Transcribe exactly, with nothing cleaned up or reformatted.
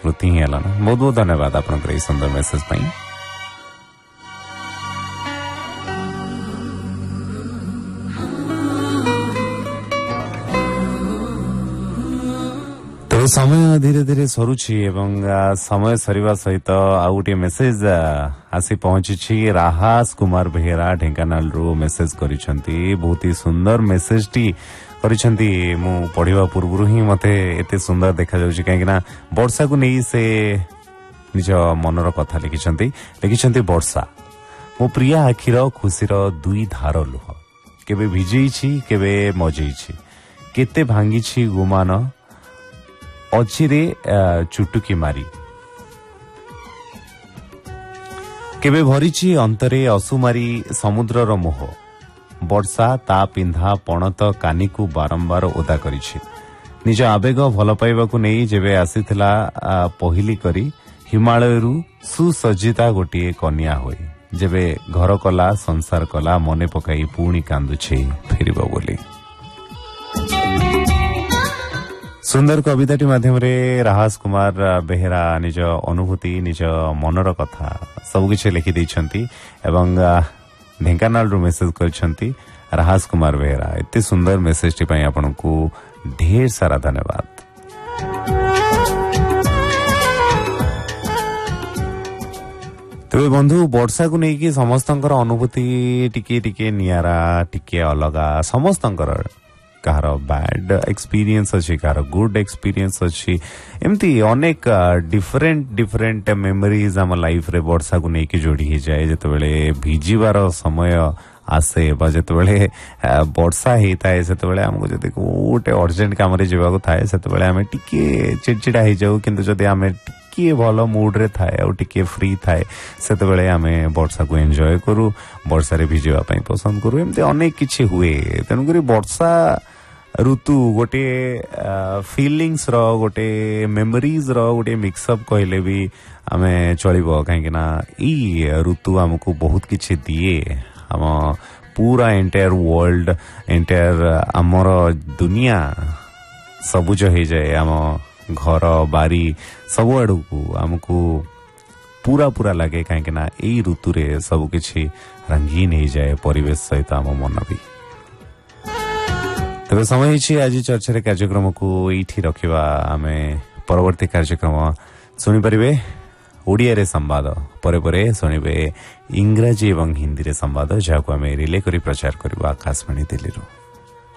स्मृति ही है ना। बहुत बहुत धन्यवाद आपनकर सुंदर मेसेज पाई। तो समय धीरे धीरे सरुछि एवं समय सरिवा सहित आउ गोटे मेसेज आसी पहुंची। राहास कुमार बेहेरा ढेंकानाल रू मेसेज करिसंती। बहुत ही सुंदर मेसेज टी करिसंती। मु पढ़िबा पूर्व ही मते एते सुंदर देखा जाउछि काहे ना वर्षा को नहीं से निज मनर कथा लिखिसंती। लिखिसंती वर्षा मो प्रिय आखिर खुशीर दुई धार लुह केबे भिजेइछि केबे मजेइछि केते भांगिछि गुमान अचिरे चुटुकी मारी केबे भरिछि अंतरे असुमारी समुद्रर मोह वर्षा ता पिंधा पणत कानिकु बारंबार ओदा करिछि। निज आवेग भल पाइबाकु नेई जेबे आसीथिला पहिली करी हिमालयरू सुसज्जिता गोटिए कन्या होई जेबे घर कला संसार कला मने पकाई पुणी कांदुछि फेरिबो बोली। सुंदर कविताटी माध्यम राहास कुमार बेहेरा निज अनुभूति निज मनर कथा सबकिछि लिखि दैछंती एवं ढेंकानाल रू मेसेज करछंती। राहास कुमार बेहेरा एते सुंदर मेसेज टी पई आपनकु ढेर सारा धन्यवाद। तेरे बंधु वर्षा को लेकिन समस्तंकर अनुभूति टिके टिके नियारा टिके अलगा समस्तंकर कहार बैड एक्सपीरियंस अच्छी कहार गुड एक्सपीरियंस अच्छी एमती अनेक डिफरेंट डिफरेंट मेमोरीज आम लाइफ रे वर्षा को लेकिन जोड़ी ही जाए जितेबले भिजिबार समय आसे जितेबले वर्षा होता है से आमको जब गोटे अर्जेंट काम जावाक थाए से आम टिके चिड़चिड़ा हो जाऊ किंतु जदि आम टिके भल मूड रे थाए और टिके फ्री थाए से आम वर्षा को एंजॉय करू वर्षा रे भिजिबा पई पसंद करू एमती अनेक किछि हुए। तेणुकरी वर्षा ऋतु गोटे फिलिंग्स रो गोटे मेमोरीज रो गोटे मिक्सअप कहले भी आमे चलिबो कहीं ना ई ऋतु हमको बहुत किछि दिए। हम पूरा एंटायर वर्ल्ड एंटायर आमर दुनिया सबुज हो जाए आम घर बारी सब आड़ू आमको पूरा पूरा लगे कहीं ना यही ऋतु रे सब किछि रंगीन हो जाए परिवेश सहित आम मन भी। तेरे समय आज चर्चा कार्यक्रम को ये रखा आम परवर्ती कार्यक्रम शुणी पारे ओडिया रे संवाद परे परे शुणवे इंग्राजी एवं हिंदी रे संवाद जहाँ को आम रिले करी प्रचार करवा आकाशवाणी दिल्ली।